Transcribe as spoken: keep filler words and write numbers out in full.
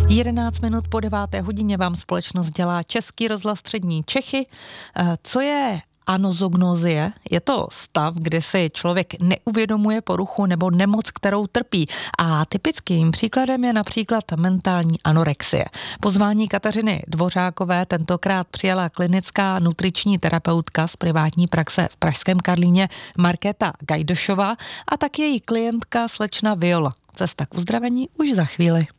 jedenáct minut po deváté hodině vám společnost dělá Český rozhlas Střední Čechy. Co je anozognozie? Je to stav, kdy si člověk neuvědomuje poruchu nebo nemoc, kterou trpí. A typickým příkladem je například mentální anorexie. Pozvání Kateřiny Dvořákové tentokrát přijala klinická nutriční terapeutka z privátní praxe v pražském Karlíně Markéta Gajdošová a tak její klientka slečna Viola. Cesta k uzdravení už za chvíli.